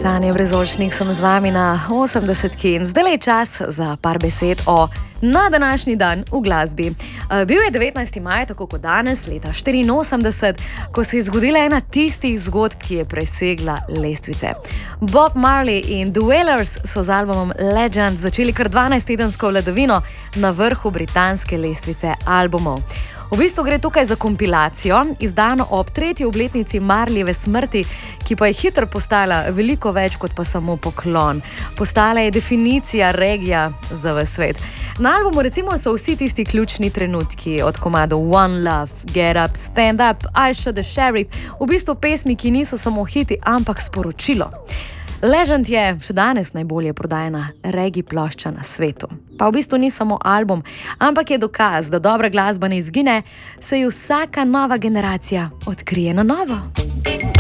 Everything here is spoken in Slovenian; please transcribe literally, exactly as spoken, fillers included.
Sanje brezočnih sem z vami na osemdesetki in zdaj je čas za par besed o na današnji dan v glasbi. Bil je devetnajsti maj, tako kot danes, leta štiriinosemdeset, ko se je zgodila ena tistih zgodb, ki je presegla lestvice. Bob Marley in The Wailers so z albumom Legend začeli kar dvanajsttedensko vladavino na vrhu britanske lestvice albumov. V bistvu gre tukaj za kompilacijo, izdano ob tretji obletnici Marleyjeve smrti, ki pa je hitro postala veliko več kot pa samo poklon. Postala je definicija regija za ves svet. Na albumu recimo so vsi tisti ključni trenutki, od komadov One Love, Get Up, Stand Up, I Shot the Sheriff, v bistvu pesmi, ki niso samo hiti, ampak sporočilo. Legend je še danes najbolje prodajana reggae plošča na svetu. Pa v bistvu ni samo album, ampak je dokaz, da dobra glasba ne izgine, saj jo vsaka nova generacija odkrije na novo.